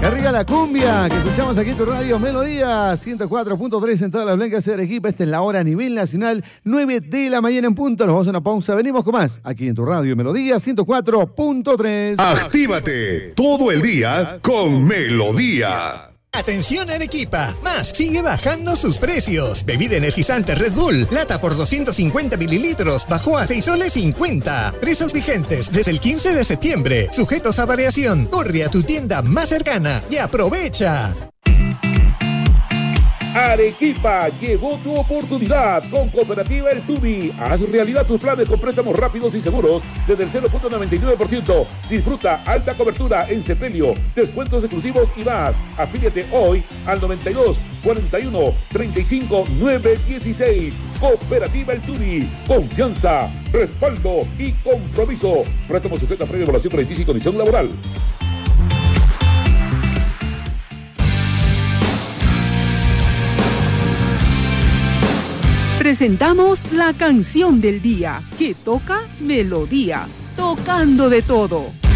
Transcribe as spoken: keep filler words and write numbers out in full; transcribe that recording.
¡Qué rica la cumbia! Que escuchamos aquí en tu radio Melodía ciento cuatro punto tres en todas las blancas de Arequipa. Esta es la hora a nivel nacional, nueve de la mañana en punto. Nos vamos a una pausa. Venimos con más aquí en tu radio Melodía ciento cuatro punto tres. Actívate todo el día con Melodía. Atención Arequipa, Más sigue bajando sus precios. Bebida energizante Red Bull, lata por doscientos cincuenta mililitros, bajó a seis soles cincuenta. Precios vigentes desde el quince de septiembre, sujetos a variación. Corre a tu tienda más cercana y aprovecha. Arequipa, llegó tu oportunidad con Cooperativa El Tubi. Haz realidad tus planes con préstamos rápidos y seguros desde el cero punto noventa y nueve por ciento. Disfruta alta cobertura en Cepelio, descuentos exclusivos y más. Afíliate hoy al noventa y dos, cuarenta y uno, treinta y cinco, nueve dieciséis. Cooperativa El Tubi. Confianza, respaldo y compromiso. Préstamo sujeto a previa evaluación crediticia y condición laboral. Presentamos la canción del día, que toca Melodía, tocando de todo.